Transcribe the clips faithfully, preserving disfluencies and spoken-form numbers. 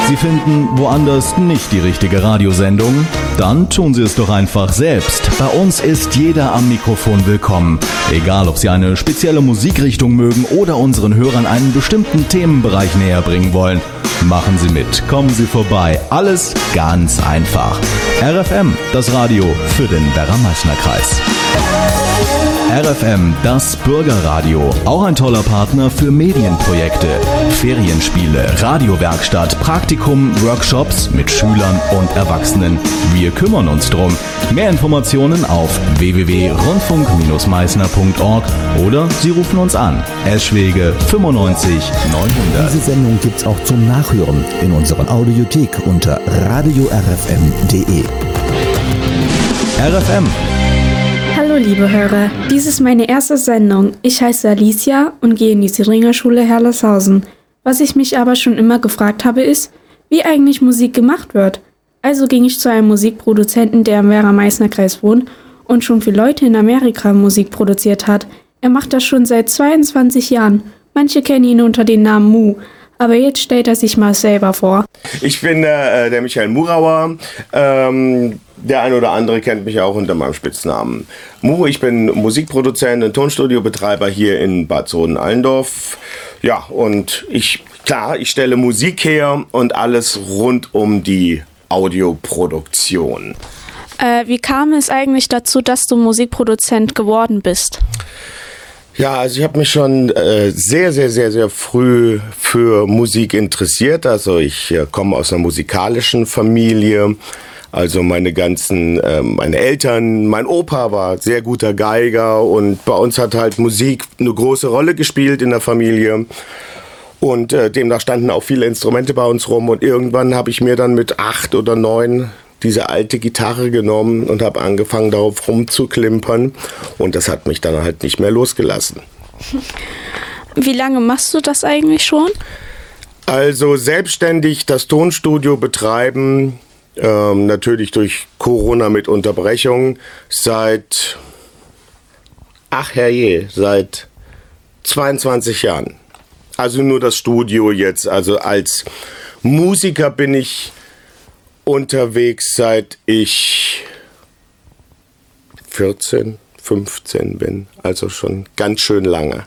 Sie finden woanders nicht die richtige Radiosendung? Dann tun Sie es doch einfach selbst. Bei uns ist jeder am Mikrofon willkommen. Egal, ob Sie eine spezielle Musikrichtung mögen oder unseren Hörern einen bestimmten Themenbereich näher bringen wollen. Machen Sie mit, kommen Sie vorbei. Alles ganz einfach. R F M, das Radio für den Werra-Meißner-Kreis. R F M, das Bürgerradio. Auch ein toller Partner für Medienprojekte, Ferienspiele, Radiowerkstatt, Praktikum, Workshops mit Schülern und Erwachsenen. Wir kümmern uns drum. Mehr Informationen auf w w w punkt rundfunk Bindestrich meißner punkt org oder Sie rufen uns an. Eschwege fünfundneunzig neunhundert. Diese Sendung gibt's auch zum Nachhören in unserer Audiothek unter radio r f m punkt d e. R F M. Hallo liebe Hörer, dies ist meine erste Sendung. Ich heiße Alicia und gehe in die Siringerschule Herleshausen. Was ich mich aber schon immer gefragt habe ist, wie eigentlich Musik gemacht wird. Also ging ich zu einem Musikproduzenten, der im Werra-Meißner-Kreis wohnt und schon für Leute in Amerika Musik produziert hat. Er macht das schon seit zweiundzwanzig Jahren. Manche kennen ihn unter dem Namen Mu. Aber jetzt stellt er sich mal selber vor. Ich bin äh, der Michael Murauer. Ähm, der eine oder andere kennt mich auch unter meinem Spitznamen Mu. Ich bin Musikproduzent und Tonstudiobetreiber hier in Bad Sohn-Allendorf. Ja, und ich, klar, ich stelle Musik her und alles rund um die Audioproduktion. Äh, wie kam es eigentlich dazu, dass du Musikproduzent geworden bist? Ja, also ich habe mich schon äh, sehr, sehr, sehr, sehr früh für Musik interessiert. Also ich äh, komme aus einer musikalischen Familie. Also meine ganzen, äh, meine Eltern, mein Opa war sehr guter Geiger und bei uns hat halt Musik eine große Rolle gespielt in der Familie. Und äh, demnach standen auch viele Instrumente bei uns rum und irgendwann habe ich mir dann mit acht oder neun diese alte Gitarre genommen und habe angefangen, darauf rumzuklimpern. Und das hat mich dann halt nicht mehr losgelassen. Wie lange machst du das eigentlich schon? Also selbstständig das Tonstudio betreiben, ähm, natürlich durch Corona mit Unterbrechung, seit, ach herrje, seit zweiundzwanzig Jahren. Also nur das Studio jetzt. Also als Musiker bin ich unterwegs, seit ich vierzehn, fünfzehn bin, also schon ganz schön lange.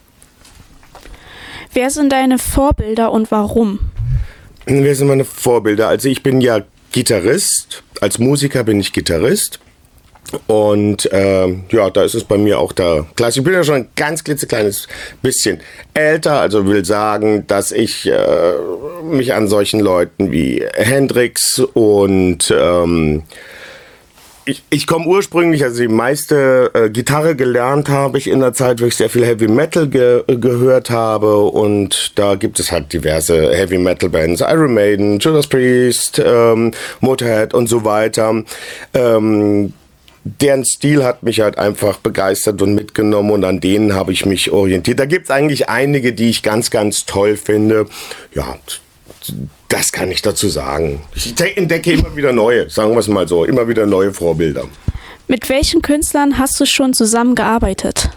Wer sind deine Vorbilder und warum? Wer sind meine Vorbilder? Also ich bin ja Gitarrist, als Musiker bin ich Gitarrist und äh, ja, da ist es bei mir auch da. Klar, ich bin ja schon ein ganz klitzekleines bisschen älter, also will sagen, dass ich äh, mich an solchen Leuten wie Hendrix und ähm, ich, ich komme ursprünglich, also die meiste äh, Gitarre gelernt habe ich in der Zeit, wo ich sehr viel Heavy Metal ge- gehört habe und da gibt es halt diverse Heavy Metal Bands, Iron Maiden, Judas Priest, ähm, Motorhead und so weiter. Ähm, Deren Stil hat mich halt einfach begeistert und mitgenommen und an denen habe ich mich orientiert. Da gibt es eigentlich einige, die ich ganz, ganz toll finde. Ja, das kann ich dazu sagen. Ich entdecke immer wieder neue, sagen wir es mal so, immer wieder neue Vorbilder. Mit welchen Künstlern hast du schon zusammengearbeitet?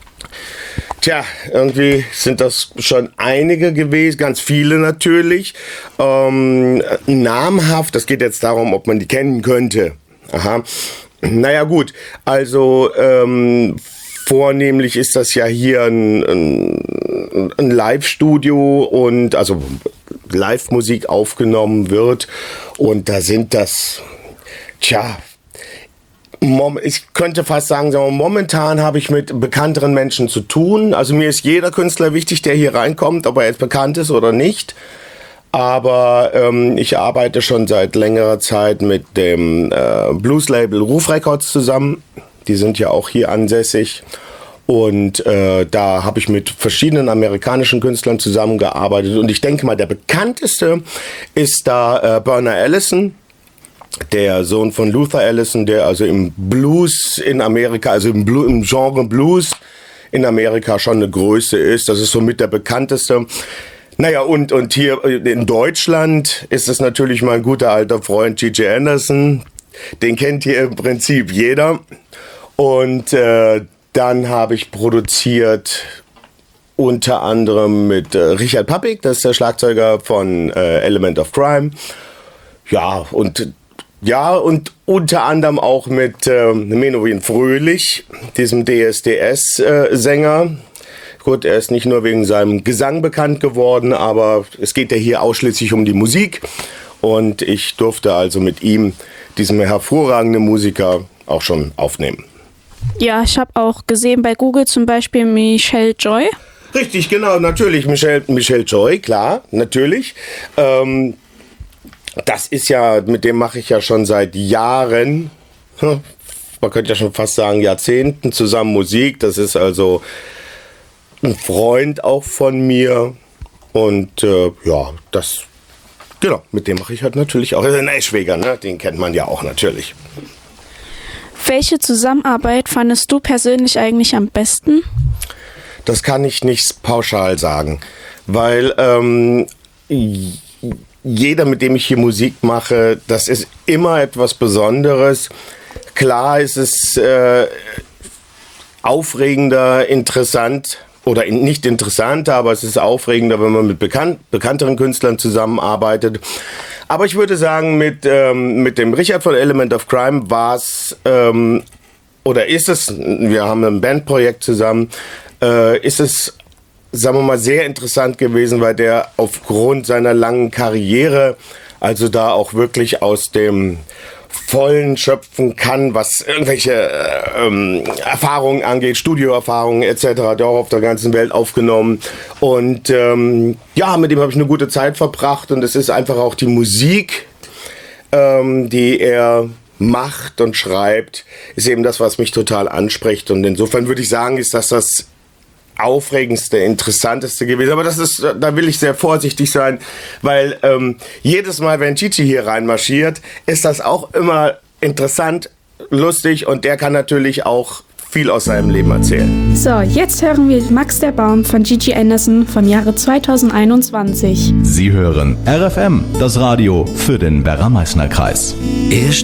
Tja, irgendwie sind das schon einige gewesen, ganz viele natürlich. Ähm, namhaft, das geht jetzt darum, ob man die kennen könnte. Aha. Naja gut, also ähm, vornehmlich ist das ja hier ein, ein, ein Live-Studio und also Live-Musik aufgenommen wird und da sind das, tja, mom- ich könnte fast sagen, sagen wir, momentan habe ich mit bekannteren Menschen zu tun. Also mir ist jeder Künstler wichtig, der hier reinkommt, ob er jetzt bekannt ist oder nicht. Aber ähm, ich arbeite schon seit längerer Zeit mit dem äh, Blues-Label Ruf Records zusammen. Die sind ja auch hier ansässig. Und äh, da habe ich mit verschiedenen amerikanischen Künstlern zusammengearbeitet. Und ich denke mal, der bekannteste ist da äh, Burner Allison, der Sohn von Luther Allison, der also im Blues in Amerika, also im, Blu- im Genre Blues in Amerika schon eine Größe ist. Das ist somit der bekannteste. Naja, und, und hier in Deutschland ist es natürlich mein guter alter Freund G J Anderson. Den kennt hier im Prinzip jeder. Und äh, dann habe ich produziert unter anderem mit äh, Richard Pappig, das ist der Schlagzeuger von äh, Element of Crime. Ja, und ja, und unter anderem auch mit äh, Menowin Fröhlich, diesem D S D S-Sänger. Äh, Gut, er ist nicht nur wegen seinem Gesang bekannt geworden, aber es geht ja hier ausschließlich um die Musik. Und ich durfte also mit ihm, diesem hervorragenden Musiker, auch schon aufnehmen. Ja, ich habe auch gesehen bei Google zum Beispiel Michelle Joy. Richtig, genau, natürlich, Michelle, Michelle Joy, klar, natürlich. Ähm, das ist ja, mit dem mache ich ja schon seit Jahren, man könnte ja schon fast sagen Jahrzehnten zusammen Musik. Das ist also ein Freund auch von mir. Und äh, ja, das, genau, mit dem mache ich halt natürlich auch. Der Neischwäger, ne? Den kennt man ja auch natürlich. Welche Zusammenarbeit fandest du persönlich eigentlich am besten? Das kann ich nicht pauschal sagen, weil ähm, jeder, mit dem ich hier Musik mache, das ist immer etwas Besonderes. Klar ist es äh, aufregender, interessant oder nicht interessanter, aber es ist aufregender, wenn man mit bekannt, bekannteren Künstlern zusammenarbeitet. Aber ich würde sagen, mit, ähm, mit dem Richard von Element of Crime war es, ähm, oder ist es, wir haben ein Bandprojekt zusammen, äh, ist es, sagen wir mal, sehr interessant gewesen, weil der aufgrund seiner langen Karriere, also da auch wirklich aus dem Vollen schöpfen kann, was irgendwelche äh, ähm, Erfahrungen angeht, Studioerfahrungen et cetera, der auch auf der ganzen Welt aufgenommen. Und ähm, ja, mit dem habe ich eine gute Zeit verbracht und es ist einfach auch die Musik, ähm, die er macht und schreibt, ist eben das, was mich total anspricht. Und insofern würde ich sagen, ist das das aufregendste, interessanteste gewesen. Aber das ist, da will ich sehr vorsichtig sein, weil ähm, jedes Mal, wenn Gigi hier reinmarschiert, ist das auch immer interessant, lustig und der kann natürlich auch viel aus seinem Leben erzählen. So, jetzt hören wir Max der Baum von Gigi Anderson vom Jahre zweitausendeinundzwanzig. Sie hören R F M, das Radio für den Werra-Meißner-Kreis.